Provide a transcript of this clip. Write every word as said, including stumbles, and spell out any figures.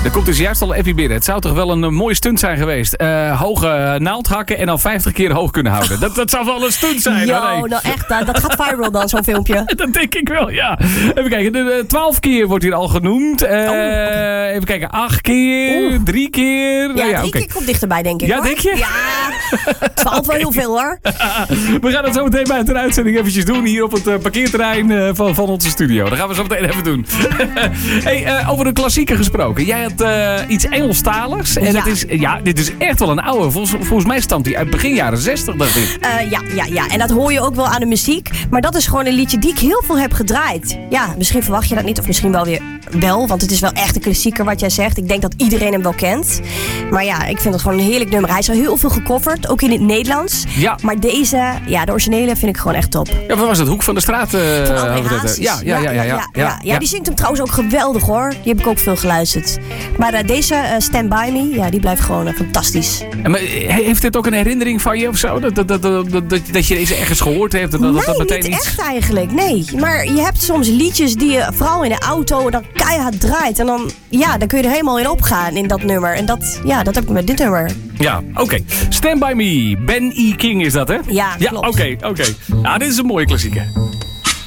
Er komt dus juist al een appie binnen. Het zou toch wel een, een mooie stunt zijn geweest. Uh, hoge naald hakken en dan vijftig keer hoog kunnen houden. Dat, dat zou wel een stunt zijn. Yo, nee. nou echt, dat, dat gaat viral dan, zo'n filmpje. Dat denk ik wel, ja. Even kijken, de twaalf keer wordt hier al genoemd. Uh, oh, okay. Even kijken, acht keer, Oeh. drie keer. Ja, nou, ja drie okay. keer komt dichterbij, denk ik. Ja, hoor. denk je? Ja, twaalf okay. wel heel veel, hoor. We gaan het zo meteen bij de uitzending eventjes doen. Hier op het uh, parkeerterrein uh, van, van onze studio. Dat gaan we zo meteen even doen. Hey, uh, over een klassieker gesproken. Jij had uh, iets Engelstaligs. En ja. Het is, ja, dit is echt wel een oude. Volgens, volgens mij stamt die uit begin jaren zestig, dacht ik. Uh, ja, ja, ja. En dat hoor je ook wel aan de muziek. Maar dat is gewoon een liedje die ik heel veel heb gedraaid. Ja, misschien verwacht je dat niet. Of misschien wel weer wel. Want het is wel echt een klassieker wat jij zegt. Ik denk dat iedereen hem wel kent. Maar ja, ik vind het gewoon een heerlijk nummer. Hij is al heel veel gecoverd. Ook in het Nederlands. Ja. Maar deze, ja, de originele vind ik gewoon echt top. Ja, wat was het? Hoek van de straat? Uh, van André Hazes. Ja, ja, ja, ja, ja, ja, ja, ja. ja, die zingt hem trouwens ook geweldig, hoor. Die heb ik ook veel geluisterd. Maar uh, deze, uh, Stand By Me, ja, die blijft gewoon uh, fantastisch. En, maar, heeft dit ook een herinnering van je of zo? Dat, dat, dat, dat, dat, dat je deze ergens gehoord hebt? En dat, nee, dat meteen niet iets... echt eigenlijk. Nee, maar je hebt soms liedjes die je vooral in de auto dan keihard draait. En dan, ja, dan kun je er helemaal in opgaan in dat nummer. En dat, ja, dat heb ik met dit nummer. Ja, oké. Okay. Stand By Me. Ben E. King is dat, hè? Ja, ja klopt. Oké, okay, oké. Okay. Nou, dit is een mooie klassieker.